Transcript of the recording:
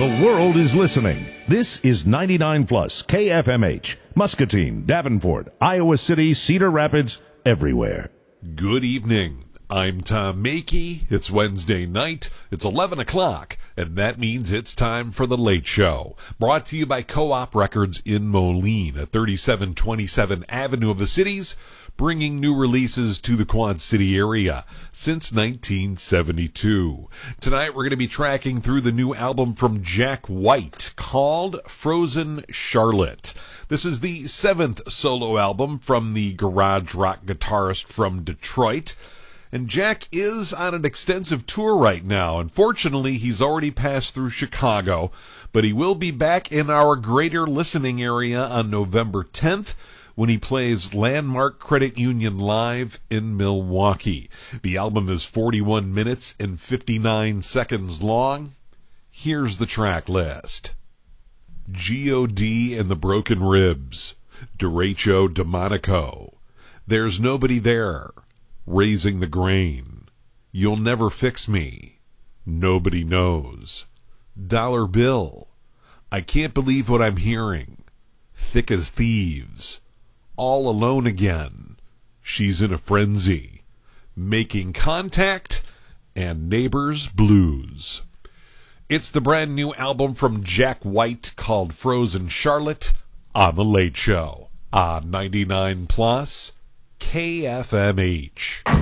The world is listening. This is 99 Plus KFMH, Muscatine, Davenport, Iowa City, Cedar Rapids, everywhere. Good evening. I'm Tom Makey. It's Wednesday night. It's 11 o'clock, and that means it's time for The Late Show. Brought to you by Co-op Records in Moline at 3727 Avenue of the Cities, bringing new releases to the Quad City area since 1972. Tonight we're going to be tracking through the new album from Jack White called Frozen Charlotte. This is the 7th solo album from the garage rock guitarist from Detroit. And Jack is on an extensive tour right now. Unfortunately, he's already passed through Chicago, but he will be back in our greater listening area on November 10th when he plays Landmark Credit Union Live in Milwaukee. The album is 41 minutes and 59 seconds long. Here's the track list. G.O.D. and the Broken Ribs, Derecho Demonico, There's Nobody There, Raising the Grain, You'll Never Fix Me, Nobody Knows, Dollar Bill, I Can't Believe What I'm Hearing, Thick as Thieves, All Alone Again, She's in a Frenzy, Making Contact, and Neighbors Blues. It's the brand new album from Jack White called Frozen Charlotte on The Late Show on 99 Plus KFMH.